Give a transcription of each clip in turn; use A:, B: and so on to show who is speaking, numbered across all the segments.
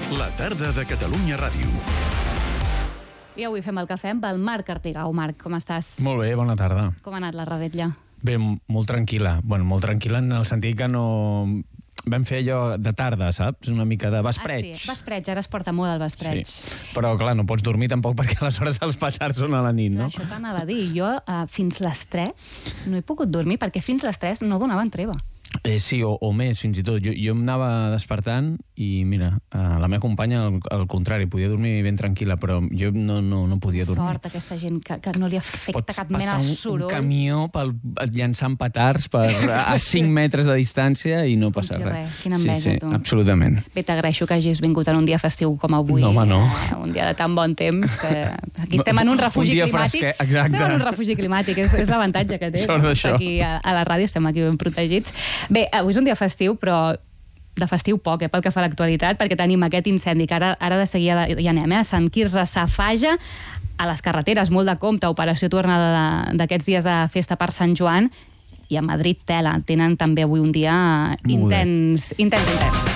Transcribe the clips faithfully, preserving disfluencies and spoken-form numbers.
A: La tarda de Catalunya Ràdio.
B: I avui fem el cafè amb el Marc Artigau. Marc, com estàs?
C: Molt bé, bona tarda.
B: Com ha anat la revetlla?
C: Bé, molt tranquil·la. Bueno, molt tranquil·la en el sentit que no... Vam fer allò de tarda, saps? Una mica de vespreig.
B: Ah, sí, vespreig, ara es porta molt el vespreig.
C: Sí. Però, clar, no pots dormir tampoc perquè aleshores els petards són a la nit, no?
B: Clar, això t'anava a dir. Jo uh, fins les tres no he pogut dormir perquè fins les tres no donaven treva.
C: Eh, sí, o, o més, fins i tot. Jo, jo em anava despertant i, mira, uh, la meva companya, al, al contrari, podia dormir ben tranquil·la, però jo no, no, no podia dormir.
B: Sort, aquesta gent que, que no li afecta
C: Pots
B: cap mena de soroll.
C: un camió pel, llançant petards per, a cinc metres de distància i no passa
B: si
C: res.
B: res. Quina enveja,
C: sí, sí,
B: tu.
C: Absolutament.
B: Bé, t'agraeixo que hagis vingut en un dia festiu com avui.
C: No, home, no.
B: Eh, un dia de tan bon temps. Eh, aquí estem en un refugi
C: un dia
B: climàtic.
C: fresquet, exacte.
B: Estem en un refugi climàtic, és, és l'avantatge que té.
C: Sort d'això.
B: Aquí a, a la ràdio estem aquí ben protegits. Bé, avui és un dia festiu, però de festiu poc, eh, pel que fa a l'actualitat, perquè tenim aquest incendi, que ara, ara de seguida hi anem, eh, a Sant Quirze Safaja, a les carreteres, molt de compte, operació tornada d'aquests dies de festa per Sant Joan, i a Madrid tela, tenen també avui un dia intens, intens, intens.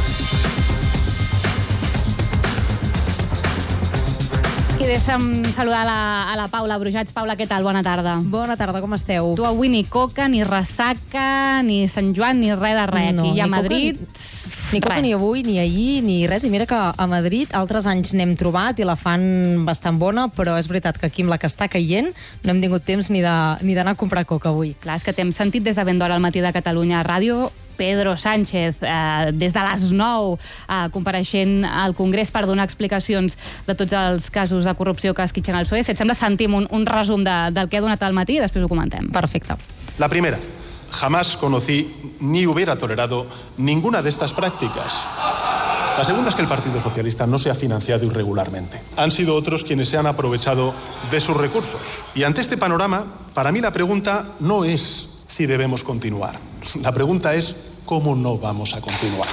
B: I deixa'm saludar la, a la Paula Brujats. Paula, què tal? Bona tarda.
D: Bona tarda, com esteu?
B: Tu avui ni coca, ni ressaca, ni Sant Joan, ni res de res.
D: No,
B: Aquí a
D: ni
B: Madrid...
D: Coca, ni coca ni avui, ni ahir, ni res. I mira que a Madrid altres anys n'hem trobat i la fan bastant bona, però és veritat que aquí amb la que està caient no hem tingut temps ni d'anar ni a comprar coca avui.
B: Clar, és que t'hem sentit des de ben d'hora al matí de Catalunya Ràdio. Pedro Sánchez, eh, des de les nou, eh, compareixent al Congrés per donar explicacions de tots els casos de corrupció que esquitxen el P S O E. Si et sembla, sentim un, un resum de, del que ha donat al matí i després ho comentem.
D: Perfecte.
E: La primera, jamás conocí ni hubiera tolerado ninguna de estas prácticas. La segunda es que el Partido Socialista no se ha financiado irregularmente. Han sido otros quienes se han aprovechado de sus recursos. Y ante este panorama, para mí la pregunta no es si debemos continuar. La pregunta és com no vamos a continuar.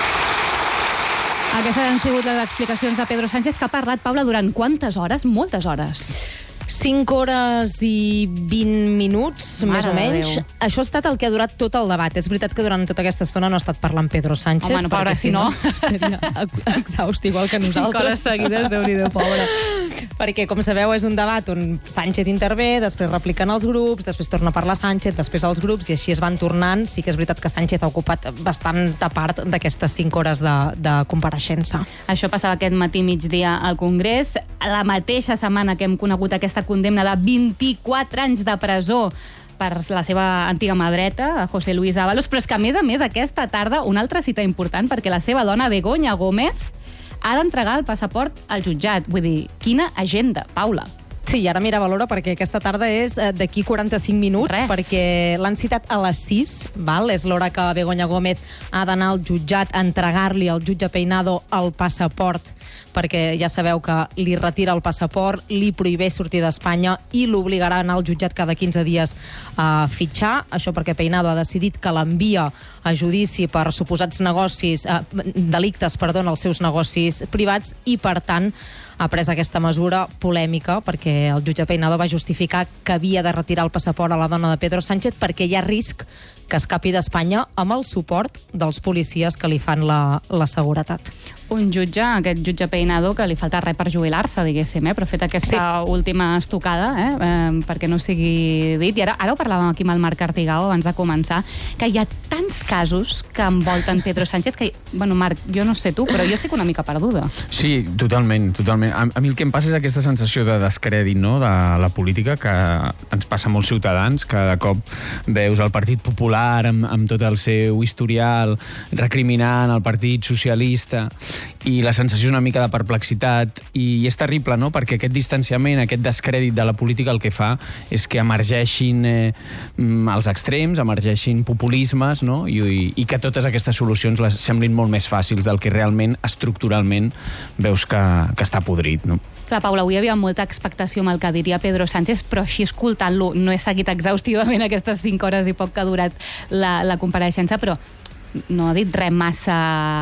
B: Aquestes han sigut les explicacions de Pedro Sánchez, que ha parlat, Paula, durant quantes hores? Moltes hores.
D: cinc hores i vint minuts,
B: Mare
D: més o menys.
B: Déu.
D: Això ha estat el que ha durat tot el debat. És veritat que durant tota aquesta estona no ha estat parlant Pedro Sánchez.
B: Home, no, pobra, si no,
D: estaria exhaust igual que nosaltres.
B: cinc hores seguides, Déu-n'hi-do, pobra.
D: Perquè, com sabeu, és un debat on Sánchez intervé, després repliquen els grups, després torna a parlar Sánchez, després els grups, i així es van tornant. Sí que és veritat que Sánchez ha ocupat bastanta part d'aquestes cinc hores de, de compareixença.
B: Això passava aquest matí migdia al Congrés. La mateixa setmana que hem conegut aquesta condemna de vint-i-quatre anys de presó per la seva antiga mà dreta, José Luis Ábalos, però és que, a més a més, aquesta tarda una altra cita important, perquè la seva dona, Begoña Gómez, ha d'entregar el passaport al jutjat. Vull dir, quina agenda, Paula.
D: Sí, i ara mirava l'hora perquè aquesta tarda és d'aquí quaranta-cinc minuts.
B: Res.
D: Perquè l'han citat a les sis, val? És l'hora que Begoña Gómez ha d'anar al jutjat a entregar-li al jutge Peinado el passaport, perquè ja sabeu que li retira el passaport, li prohibeix sortir d'Espanya i l'obligarà a anar al jutjat cada quinze dies a fitxar. Això perquè Peinado ha decidit que l'envia a judici per suposats negocis, eh, delictes, perdó, als seus negocis privats, i per tant ha pres aquesta mesura polèmica perquè el jutge Peinado va justificar que havia de retirar el passaport a la dona de Pedro Sánchez perquè hi ha risc que escapi d'Espanya amb el suport dels policies que li fan la, la seguretat.
B: Un jutge, aquest jutge Peinado, que li falta res per jubilar-se, diguéssim, eh? Però ha fet aquesta sí. última estocada, eh? eh? perquè no sigui dit. I ara, ara ho parlàvem aquí amb el Marc Artigau abans de començar, que hi ha tants casos que envolten Pedro Sánchez que, bueno, Marc, jo no sé tu, però jo estic una mica perduda.
C: Sí, totalment, totalment. A, a mi el que em passa és aquesta sensació de descrèdit, no?, de la política, que ens passa a molts ciutadans, que de cop veus el Partit Popular amb, amb tot el seu historial recriminant el Partit Socialista, i la sensació és una mica de perplexitat, i és terrible, no?, perquè aquest distanciament, aquest descrèdit de la política el que fa és que emergeixin eh, els extrems, emergeixin populismes, no?, I, i, i que totes aquestes solucions les semblin molt més fàcils del que realment, estructuralment, veus que, que està podrit, no?
B: Clar, Paula, avui hi havia molta expectació amb el que diria Pedro Sánchez, però així escoltant-lo, no he seguit exhaustivament aquestes cinc hores i poc que ha durat la, la compareixença, però no ha dit res massa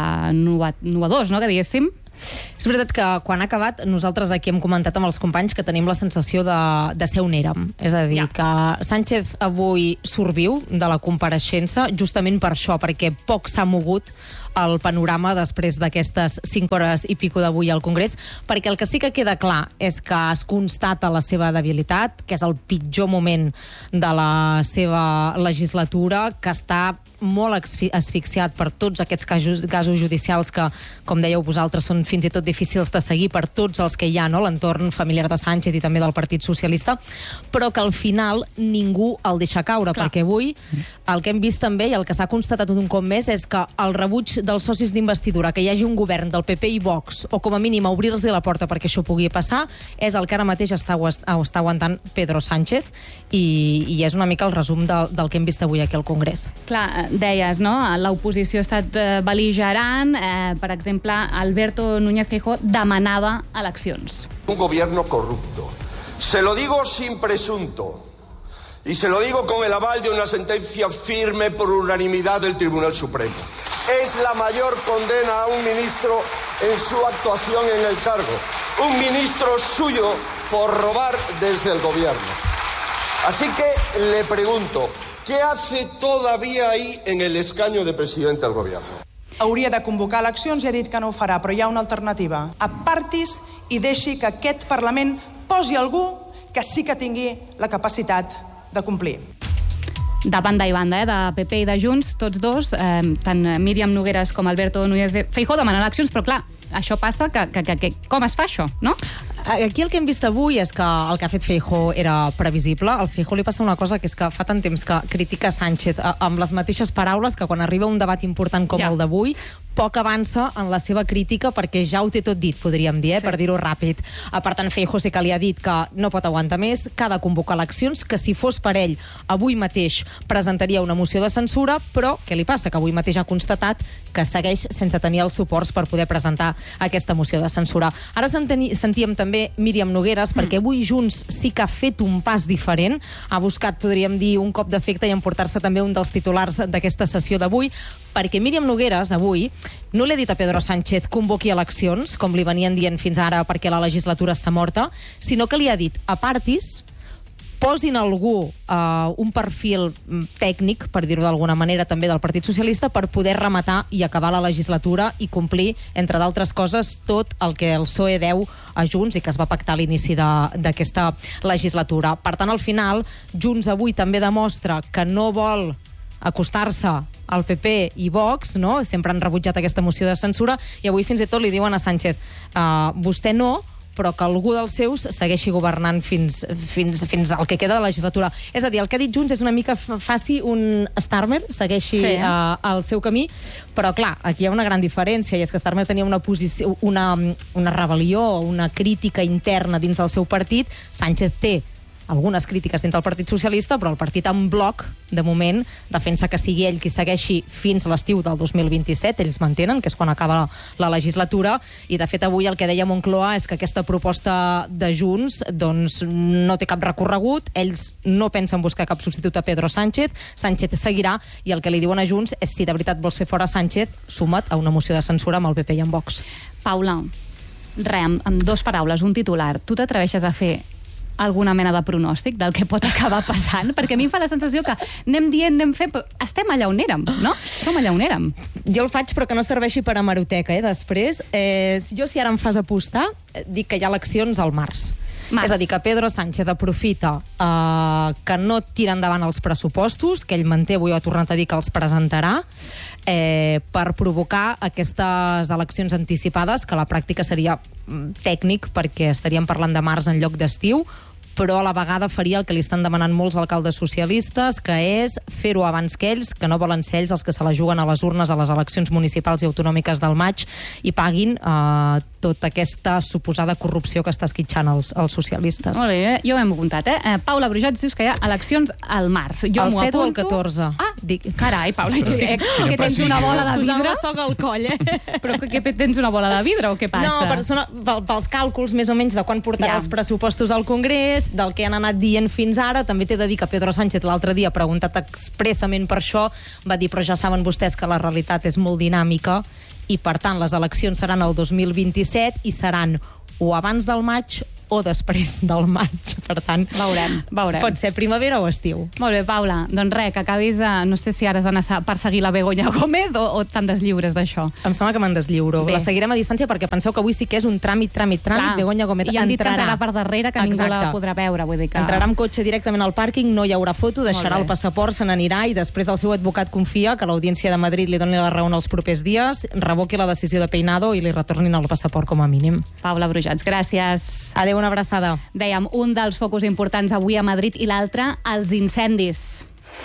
B: innovadors, no?, que diguéssim.
D: És veritat que quan ha acabat, nosaltres aquí hem comentat amb els companys que tenim la sensació de, de ser un érem. És a dir, ja. que Sánchez avui surt viu de la compareixença justament per això, perquè poc s'ha mogut el panorama després d'aquestes cinc hores i pico d'avui al Congrés, perquè el que sí que queda clar és que es constata la seva debilitat, que és el pitjor moment de la seva legislatura, que està molt asfixiat per tots aquests casos, casos judicials que, com dèieu vosaltres, són fins i tot difícils de seguir per tots els que hi ha, no? L'entorn familiar de Sánchez i també del Partit Socialista, però que al final ningú el deixa caure, Clar. perquè avui el que hem vist també i el que s'ha constatat un cop més és que el rebuig dels socis d'investidura, que hi hagi un govern del P P i Vox, o com a mínim obrir-los la porta perquè això pugui passar, és el que ara mateix està, està aguantant Pedro Sánchez i, i és una mica el resum del, del que hem vist avui aquí al Congrés.
B: Clar, deies, no? L'oposició ha estat eh, bel·ligerant. Eh, per exemple, Alberto Núñez Feijóo demanava eleccions.
F: Un gobierno corrupto. Se lo digo sin presunto. Y se lo digo con el aval de una sentencia firme por unanimidad del Tribunal Supremo. Es la mayor condena a un ministro en su actuación en el cargo. Un ministro suyo por robar desde el gobierno. Así que le pregunto, ¿qué hace todavía ahí en el escaño de presidente del gobierno?
G: Hauria de convocar eleccions i ha dit que no ho farà, però hi ha una alternativa. Apartis i deixi que aquest Parlament posi algú que sí que tingui la capacitat de complir.
B: De banda i banda, eh, de P P i de Junts, tots dos, eh, tant Míriam Nogueras com Alberto Núñez Feijóo demanen eleccions, però clar, això passa, que, que, que, com es fa això, no?
D: Aquí el que hem vist avui és que el que ha fet Feijóo era previsible. Al Feijóo li passa una cosa, que és que fa tant temps que critica Sánchez amb les mateixes paraules que quan arriba un debat important com ja. el d'avui, poc avança en la seva crítica perquè ja ho té tot dit, podríem dir, eh, sí. per dir-ho ràpid. Per tant, Feijóo sí que li ha dit que no pot aguantar més, que ha de convocar eleccions, que si fos per ell, avui mateix presentaria una moció de censura, però què li passa? Que avui mateix ha constatat que segueix sense tenir els suports per poder presentar aquesta moció de censura. Ara sentíem també Míriam Nogueras, perquè avui Junts sí que ha fet un pas diferent, ha buscat, podríem dir, un cop d'efecte i emportar-se també un dels titulars d'aquesta sessió d'avui, perquè Míriam Nogueras avui no li ha dit a Pedro Sánchez convoqui eleccions, com li venien dient fins ara perquè la legislatura està morta, sinó que li ha dit apartis, posin algú, uh, un perfil tècnic, per dir-ho d'alguna manera, també del Partit Socialista, per poder rematar i acabar la legislatura i complir, entre d'altres coses, tot el que el P S O E deu a Junts i que es va pactar a l'inici d'aquesta legislatura. Per tant, al final, Junts avui també demostra que no vol acostar-se al P P i Vox, no? Sempre han rebutjat aquesta moció de censura i avui fins i tot li diuen a Sánchez uh, vostè no, però que algú dels seus segueixi governant fins, fins, fins al que queda de la legislatura. És a dir, el que ha dit Junts és una mica faci un Starmer, segueixi sí. uh, el seu camí, però clar, aquí hi ha una gran diferència, i és que Starmer tenia una posició, una, una rebel·lió, una crítica interna dins del seu partit. Sánchez té algunes crítiques dins del Partit Socialista, però el partit en bloc, de moment, defensa que sigui ell qui segueixi fins l'estiu del dos mil vint-i-set, ells mantenen, que és quan acaba la, la legislatura, i de fet avui el que deia Moncloa és que aquesta proposta de Junts doncs, no té cap recorregut, ells no pensen buscar cap substitut a Pedro Sánchez, Sánchez seguirà, i el que li diuen a Junts és si de veritat vols fer fora Sánchez, suma't a una moció de censura amb el P P i amb Vox.
B: Paula, re, amb, amb dos paraules, un titular, tu t'atreveixes a fer alguna mena de pronòstic del que pot acabar passant? Perquè a mi em fa la sensació que anem dient, anem fent, però estem allà on érem, no? Som allà on érem.
D: Jo el faig, però que no serveixi per a hemeroteca, eh, després. Eh, jo, si ara em fas apostar, dic que hi ha eleccions al març. Mas. És a dir, que Pedro Sánchez aprofita eh, que no tira endavant els pressupostos, que ell manté, avui ha tornat a dir que els presentarà, eh, per provocar aquestes eleccions anticipades, que a la pràctica seria tècnic, perquè estaríem parlant de març en lloc d'estiu, però a la vegada faria el que li estan demanant molts alcaldes socialistes, que és fer-ho abans que ells, que no volen ser ells els que se la juguen a les urnes a les eleccions municipals i autonòmiques del maig i paguin eh, tota aquesta suposada corrupció que està esquitxant els, els socialistes.
B: Molt bé, jo ho hem apuntat, eh? eh Paula Brujats dius que hi ha eleccions al març. Jo
D: el set o el catorze.
B: Ah, dic, carai, Paula, que, que, que tens una bola de vidre?
D: Posant la soga al coll, eh?
B: Però que, que tens una bola de vidre o què passa?
D: No, per, són, pels càlculs més o menys de quan portarà ja. els pressupostos al Congrés, del que han anat dient fins ara. També t'he de dir que Pedro Sánchez l'altre dia, preguntat expressament per això, va dir, però ja saben vostès que la realitat és molt dinàmica i, per tant, les eleccions seran el dos mil vint-i-set i seran o abans del maig o després del maig. Per tant,
B: veurem, veurem.
D: Pot ser primavera o estiu.
B: Molt bé, Paula. Doncs res, que acabis... A... No sé si ara has d'anar a perseguir la Begoña Gómez o, o te'n deslliures d'això.
D: Em sembla que me'n deslliuro.
B: Bé.
D: La seguirem a distància perquè penseu que avui sí que és un tràmit, tràmit, tràmit.
B: Clar.
D: Begoña Gómez
B: I han dit que
D: entrarà.
B: entrarà per darrere, que
D: Exacte.
B: ningú la podrà veure. Vull dir que...
D: Entrarà amb cotxe directament al pàrquing, no hi haurà foto, deixarà
B: Molt
D: el
B: bé.
D: passaport, se n'anirà i després el seu advocat confia que l'Audiència de Madrid li doni la raó en els propers dies, revoqui la decisió de Peinado i li retornin el passaport com a mínim.
B: Paula Brujats, gràcies.
D: Adéu, una abraçada.
B: Dèiem, un dels focus importants avui a Madrid i l'altre, els incendis.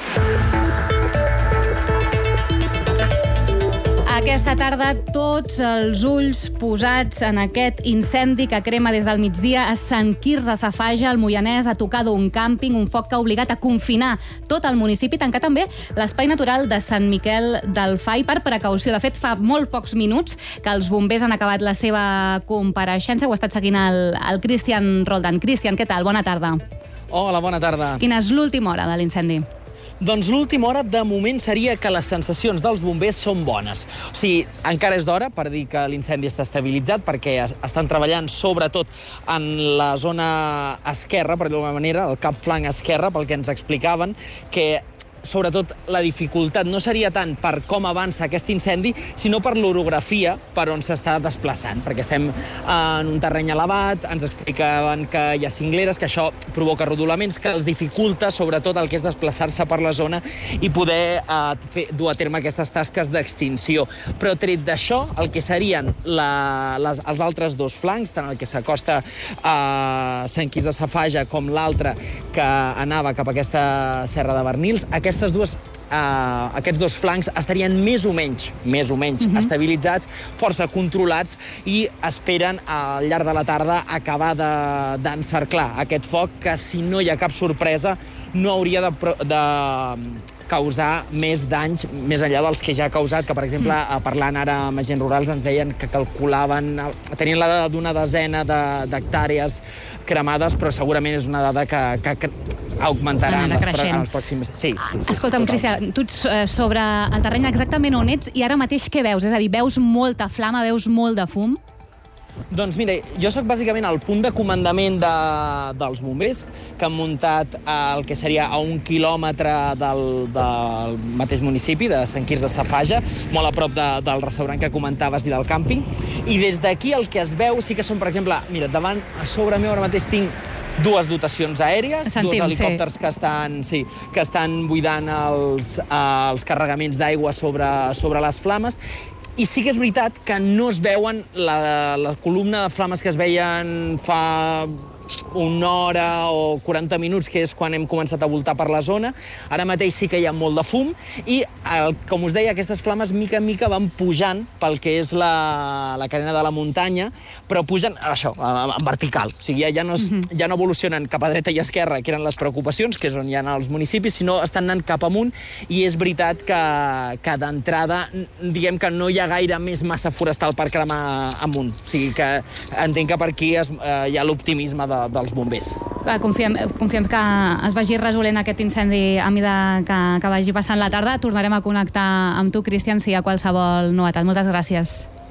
B: Aquesta tarda tots els ulls posats en aquest incendi que crema des del migdia a Sant Quirze Safaja, al Moianès, a tocar d'un càmping, un foc que ha obligat a confinar tot el municipi, tancar també l'espai natural de Sant Miquel del Fai per precaució. De fet, fa molt pocs minuts que els bombers han acabat la seva compareixença. Ho ha estat seguint el, el Cristian Roldán. Cristian, què tal? Bona tarda.
H: Hola, bona tarda.
B: Quina és l'última hora de l'incendi?
H: Doncs l'última hora, de moment, seria que les sensacions dels bombers són bones. O sigui, encara és d'hora per dir que l'incendi està estabilitzat, perquè estan treballant sobretot en la zona esquerra, per d'alguna manera, el cap flanc esquerre, pel que ens explicaven, que sobretot la dificultat no seria tant per com avança aquest incendi, sinó per l'orografia per on s'està desplaçant, perquè estem en un terreny elevat, ens explicaven que hi ha cingleres, que això provoca rodolaments, que els dificulta sobretot el que és desplaçar-se per la zona i poder eh, fer, dur a terme aquestes tasques d'extinció. Però tret d'això, el que serien la, les, els altres dos flancs, tant el que s'acosta a Sant Quirze Safaja com l'altre que anava cap a aquesta Serra de Bernils, aquestes dues, uh, aquests dos flancs estarien més o menys, més o menys uh-huh. estabilitzats, força controlats, i esperen al llarg de la tarda acabar d'encerclar de, aquest foc que, si no hi ha cap sorpresa, no hauria de, de causar més danys més enllà dels que ja ha causat, que, per exemple, mm. parlant ara amb agents rurals, ens deien que calculaven, tenien la dada d'una desena d'hectàrees cremades, però segurament és una dada que, que, que augmentarà en, les, en els pròxims... Sí, sí, sí,
B: Escolta'm, Cristian, tu ets eh, sobre el terreny exactament on ets i ara mateix què veus? És a dir, veus molta flama, veus molt de fum?
H: Doncs mira, jo sóc bàsicament al punt de comandament de, dels bombers, que han muntat el que seria a un quilòmetre del, del mateix municipi, de Sant Quirze Safaja, molt a prop de, del restaurant que comentaves i del càmping. I des d'aquí el que es veu sí que són, per exemple, mira, davant, a sobre meu ara mateix tinc dues dotacions aèries,
B: Sentim,
H: dos helicòpters
B: sí.
H: que, estan, sí, que estan buidant els, els carregaments d'aigua sobre, sobre les flames. I sí que és veritat que no es veuen la, la columna de flames que es veien fa una hora o quaranta minuts, que és quan hem començat a voltar per la zona. Ara mateix sí que hi ha molt de fum i, el, com us deia, aquestes flames mica en mica van pujant pel que és la, la carena de la muntanya, però pugen, això, en vertical. O sigui, ja, ja, no es, uh-huh. ja no evolucionen cap a dreta i esquerra, que eren les preocupacions, que és on hi ha els municipis, sinó estan anant cap amunt, i és veritat que, que d'entrada, diguem que no hi ha gaire més massa forestal per cremar amunt. O sigui que entenc que per aquí es, eh, hi ha l'optimisme de dels bombers.
B: Confiem, confiem que es vagi resolent aquest incendi a mesura que, que vagi passant la tarda. Tornarem a connectar amb tu, Cristian, si hi ha qualsevol novetat. Moltes gràcies.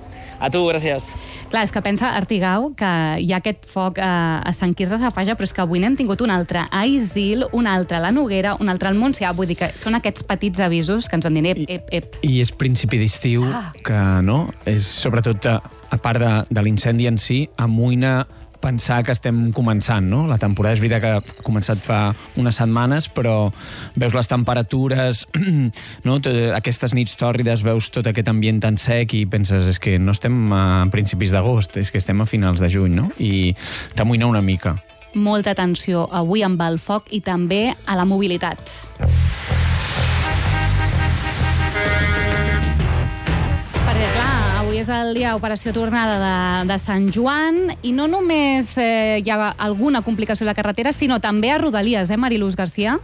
H: A tu, gràcies.
B: Clar, és que pensa, Artigau, que hi ha aquest foc a, a Sant Quirze Safaja, però és que avui n'hem tingut un altre a Isil, un altre a la Noguera, un altre al Montsià. Vull dir que són aquests petits avisos que ens van dir, ep, ep, ep.
C: I és principi d'estiu, ah. que no? És sobretot, a, a part de, de l'incendi en si, amoïna pensar que estem començant, no? La temporada és veritat que ha començat fa unes setmanes, però veus les temperatures, no? Aquestes nits tòrrides, veus tot aquest ambient tan sec i penses, és que no estem a principis d'agost, és que estem a finals de juny, no? I t'amoïna una mica.
B: Molta atenció avui amb el foc i també a la mobilitat. Perquè, clar, avui és el dia Operació Tornada de, de Sant Joan i no només eh, hi ha alguna complicació a la carretera, sinó també a Rodalies, eh, Mariluz Garcia?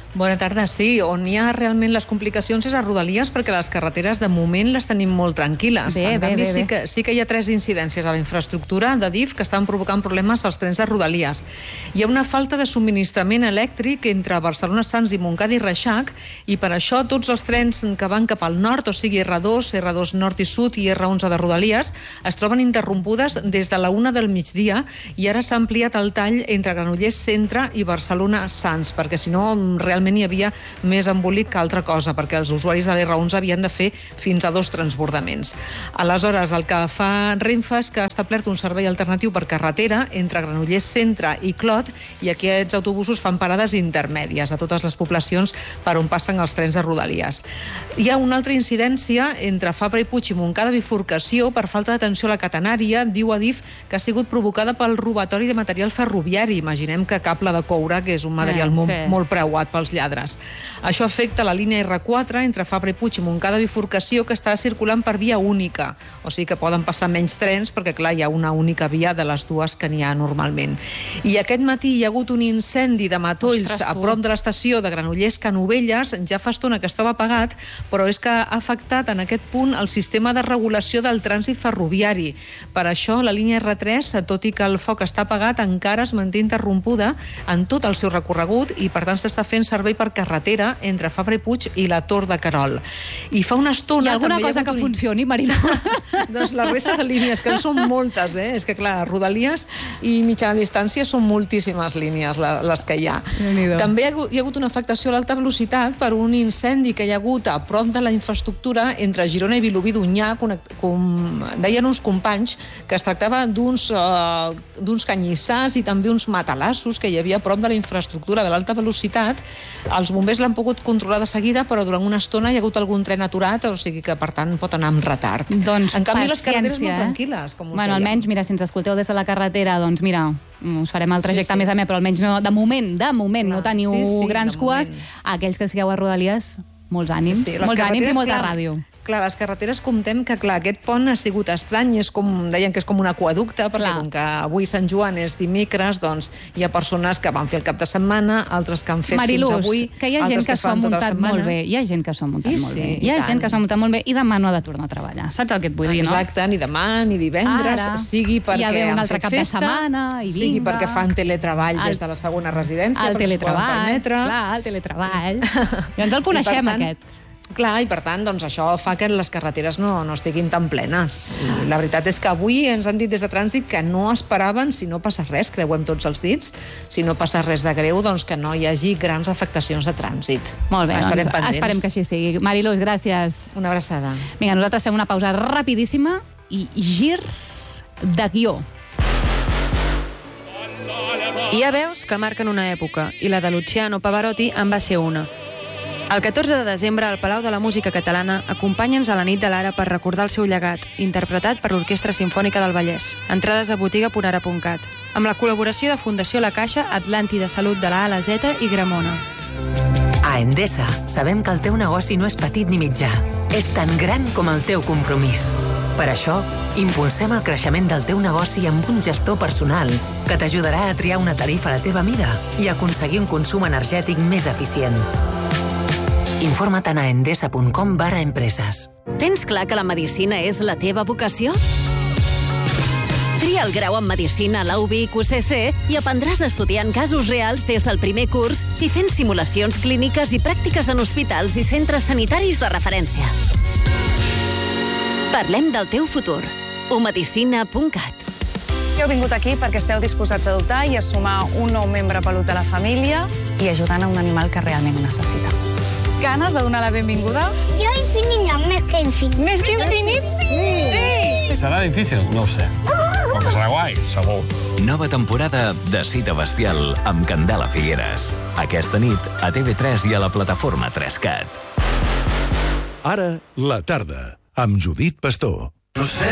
I: Bona tarda, sí. On hi ha realment les complicacions és a Rodalies, perquè les carreteres de moment les tenim molt tranquil·les.
B: Bé,
I: en
B: bé,
I: canvi,
B: bé,
I: sí
B: bé.
I: que, sí que hi ha tres incidències a la infraestructura de D I F que estan provocant problemes als trens de Rodalies. Hi ha una falta de subministrament elèctric entre Barcelona, Sants i Montcada i Reixac, i per això tots els trens que van cap al nord, o sigui erre dos, erre dos nord i sud i erre onze de Rodalies, es troben interrompudes des de la una del migdia, i ara s'ha ampliat el tall entre Granollers Centre i Barcelona Sants, perquè si no realment hi havia més embolic que altra cosa, perquè els usuaris de l'erre onze havien de fer fins a dos transbordaments. Aleshores, el que fa Renfe és que ha establert un servei alternatiu per carretera entre Granollers Centre i Clot, i aquests autobusos fan parades intermèdies a totes les poblacions per on passen els trens de Rodalies. Hi ha una altra incidència entre Fabra i Puig i Montcada bifurcació per falta d'atenció a la catenària, diu Adif, que ha sigut provocada pel robatori de material ferroviari. Imaginem que cable de coure, que és un material
B: Eh,
I: molt,
B: sí.
I: molt preuat pels lladres. Això afecta la línia erre quatre entre Fabra i Puig i Montcada bifurcació, que està circulant per via única, o sigui que poden passar menys trens perquè, clar, hi ha una única via de les dues que n'hi ha normalment. I aquest matí hi ha hagut un incendi de matolls
B: Ostres,
I: a
B: tu.
I: prop de l'estació de Granollers Canovelles. Ja fa estona que estava apagat, però és que ha afectat en aquest punt el sistema de regulació del trànsit ferroviari. Per això la línia erre tres, tot i que el foc està apagat, encara es manté interrompuda en tot el seu recorregut, i per tant s'està fent servei per carretera entre Fabra i Puig i la Tor de Querol. I fa una estona...
B: Hi ha alguna
I: també
B: cosa
I: hagut
B: que
I: un-
B: funcioni, Marina?
I: Doncs la resta de línies, que en són moltes, eh? És que, clar, Rodalies i mitjana distància són moltíssimes línies la- les que hi ha.
B: Déu-n'hi-do.
I: També hi ha, hagut, hi ha hagut una afectació a l'alta velocitat per un incendi que hi ha hagut a prop de la infraestructura entre Girona i Vilobí d'Onyar. Connect- Com deien uns companys, que es tractava d'uns uh, d'uns canyissars i també uns matalassos que hi havia a prop de la infraestructura de l'alta velocitat. Els bombers l'han pogut controlar de seguida, però durant una estona hi ha hagut algun tren aturat, o sigui que, per tant, pot anar amb retard.
B: Doncs
I: en canvi, les carreteres
B: paciència,
I: molt
B: eh?
I: tranquil·les, com us
B: Bueno,
I: dèiem.
B: almenys, mira, si ens escolteu des de la carretera, doncs mira, us farem el trajecte
I: Sí, sí.
B: més a més, però almenys no, de moment, de moment,
I: Clar,
B: no teniu
I: sí, sí,
B: grans
I: de
B: cues.
I: moment.
B: Aquells que sigueu a Rodalies, molts ànims,
I: Sí, les
B: molts ànims i
I: carreteres,
B: molta
I: clar,
B: ràdio.
I: Clar, les carreteres comptem que, clar, aquest pont ha sigut estrany, és com, deien que és com un aquaducte, perquè
B: Clar.
I: com que avui Sant Joan és dimecres, doncs hi ha persones que van fer el cap de setmana, altres que han fet
B: Mariluz,
I: fins avui,
B: que hi ha gent
I: altres
B: que s'ho ha
I: fan tota la
B: muntat
I: setmana.
B: molt bé. Hi ha gent que s'ho ha muntat
I: I
B: molt
I: sí,
B: bé.
I: i
B: Hi ha
I: tant.
B: gent que s'ho ha muntat molt bé i demà no ha de tornar a treballar. Saps el que et vull dir, no?
I: Exacte, ni demà, ni divendres,
B: Ara.
I: sigui perquè
B: Hi ha d'haver un
I: han
B: altre
I: fet
B: cap de
I: festa,
B: setmana i
I: sigui
B: vinga.
I: perquè fan teletreball
B: El-
I: des de la segona residència,
B: El
I: perquè es poden
B: teletreball,
I: permetre.
B: clar, el teletreball. Ja ens el
I: I,
B: coneixem,
I: per tant,
B: aquest.
I: Clar, i per tant, doncs, això fa que les carreteres no, no estiguin tan plenes. I la veritat és que avui ens han dit des de Trànsit que no esperaven, si no passa res, creuem tots els dits, si no passa res de greu, doncs que no hi hagi grans afectacions de trànsit.
B: Molt bé,
I: Estarem
B: doncs
I: pendents.
B: esperem que així sigui. Mariluz, gràcies.
I: Una abraçada.
B: Vinga, nosaltres fem una pausa rapidíssima i girs de guió.
J: Hi ha veus que marquen una època, i la de Luciano Pavarotti en va ser una. El catorze de desembre, al Palau de la Música Catalana, acompanya'ns a la nit de l'Ara per recordar el seu llegat, interpretat per l'Orquestra Simfònica del Vallès. Entrades a botiga punt ara punt cat. Amb la col·laboració de Fundació La Caixa, Atlàntida Salut de la A a la Z i Gramona.
K: A Endesa sabem que el teu negoci no és petit ni mitjà. És tan gran com el teu compromís. Per això, impulsem el creixement del teu negoci amb un gestor personal que t'ajudarà a triar una tarifa a la teva mida i aconseguir un consum energètic més eficient. Informa't a endesa punt com barra empreses.
L: Tens clar que la medicina és la teva vocació? Tria el grau en Medicina a la U B I Q C C i aprendràs a estudiar en casos reals des del primer curs i fent simulacions clíniques i pràctiques en hospitals i centres sanitaris de referència. Parlem del teu futur. u medicina punt cat.
M: Heu vingut aquí perquè esteu disposats a adoptar i a sumar un nou membre pelut a la família i ajudant a un animal que realment ho necessita. Ganes de donar la benvinguda?
N: Jo infinit, no, més que infinit.
M: Més que infinit? Sí!
O: Serà difícil? No ho sé. Però que serà guai, segur.
A: Nova temporada de Cita Bestial amb Candela Figueres. Aquesta nit a T V tres i a la plataforma tres cat.
P: Ara, la tarda, amb Judit Pastor.